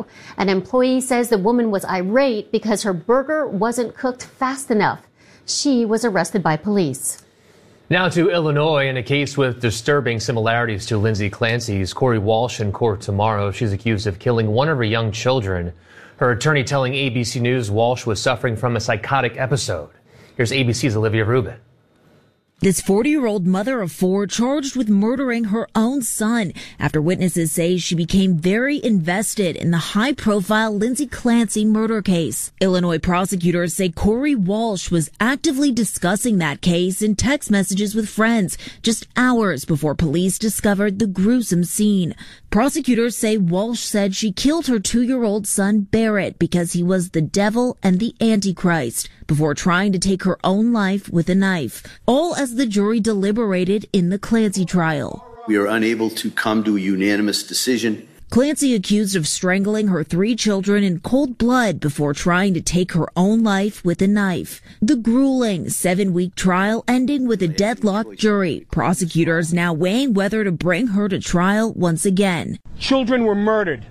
Colorado. An employee says the woman was irate because her burger wasn't cooked fast enough. She was arrested by police. Now to Illinois in a case with disturbing similarities to Lindsay Clancy's. Corey Walsh in court tomorrow. She's accused of killing one of her young children. Her attorney telling ABC News Walsh was suffering from a psychotic episode. Here's ABC's Olivia Rubin. This 40-year-old mother of four charged with murdering her own son after witnesses say she became very invested in the high-profile Lindsay Clancy murder case. Illinois prosecutors say Corey Walsh was actively discussing that case in text messages with friends just hours before police discovered the gruesome scene. Prosecutors say Walsh said she killed her 2-year-old son Barrett because he was the devil and the Antichrist before trying to take her own life with a knife, all as the jury deliberated in the Clancy trial. We are unable to come to a unanimous decision. Clancy accused of strangling her 3 children in cold blood before trying to take her own life with a knife. The grueling 7-week trial ending with a deadlocked jury. Prosecutors now weighing whether to bring her to trial once again. Children were murdered,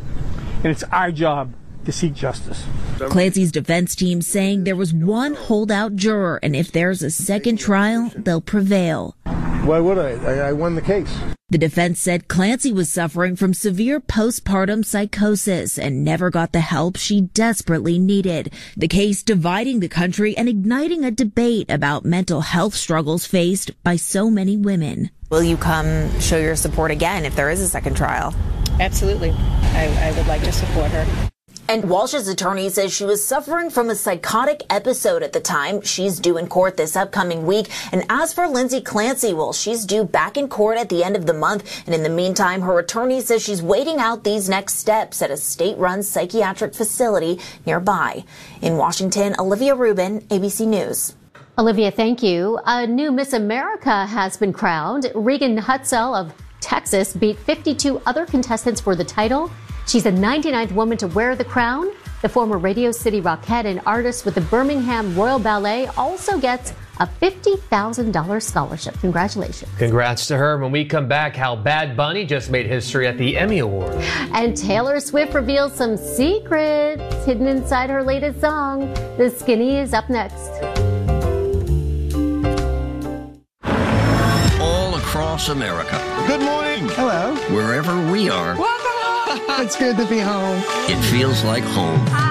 and it's our job to seek justice. Clancy's defense team saying there was one holdout juror, and if there's a second trial, they'll prevail. Why would I? I won the case. The defense said Clancy was suffering from severe postpartum psychosis and never got the help she desperately needed. The case dividing the country and igniting a debate about mental health struggles faced by so many women. Will you come show your support again if there is a second trial? Absolutely. I would like to support her. And Walsh's attorney says she was suffering from a psychotic episode at the time. She's due in court this upcoming week. And as for Lindsay Clancy, well, she's due back in court at the end of the month. And in the meantime, her attorney says she's waiting out these next steps at a state-run psychiatric facility nearby. In Washington, Olivia Rubin, ABC News. Olivia, thank you. A new Miss America has been crowned. Regan Hutzel of Texas beat 52 other contestants for the title. She's the 99th woman to wear the crown. The former Radio City Rockette and artist with the Birmingham Royal Ballet also gets a $50,000 scholarship. Congratulations. Congrats to her. When we come back, how Bad Bunny just made history at the Emmy Awards. And Taylor Swift reveals some secrets hidden inside her latest song. The Skinny is up next. All across America. Good morning. Hello. Wherever we are. It's good to be home. It feels like home.